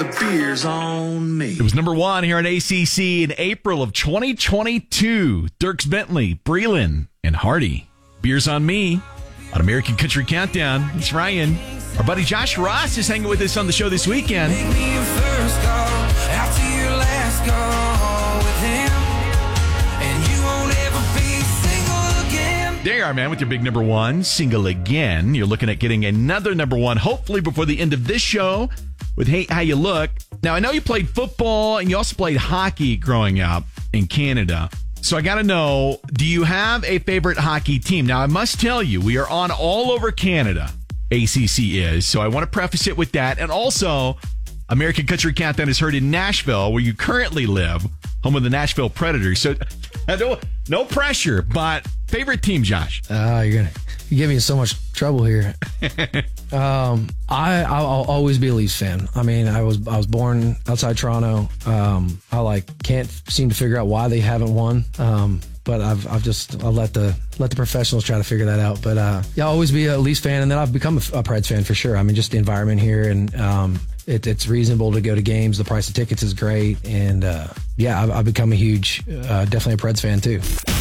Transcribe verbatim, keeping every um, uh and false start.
Beers on me. It was number one here on A C C in April of twenty twenty-two. Dierks Bentley, Breland, and Hardy. Beers on me on American Country Countdown. It's Ryan. Our buddy Josh Ross is hanging with us on the show this weekend. Make me your first call after your last call with him, and you won't ever be single again. There you are, man, with your big number one, Single Again. You're looking at getting another number one, hopefully before the end of this show, with Hate How You Look. Now, I know you played football and you also played hockey growing up in Canada. So I got to know, do you have a favorite hockey team? Now, I must tell you, we are on all over Canada. A C C is. So I want to preface it with that. And also, American Country Countdown is heard in Nashville, where you currently live, home of the Nashville Predators. So no, no pressure, but favorite team, Josh? Uh, you're gonna you give me so much trouble here. um, I I'll always be a Leafs fan. I mean, I was I was born outside Toronto. Um, I like can't seem to figure out why they haven't won. Um, But I've I've just I'll let the let the professionals try to figure that out. But uh, yeah, I'll always be a Leafs fan, and then I've become a, a Preds fan for sure. I mean, just the environment here, and um, it, it's reasonable to go to games. The price of tickets is great, and uh, yeah, I've, I've become a huge, uh, definitely a Preds fan too.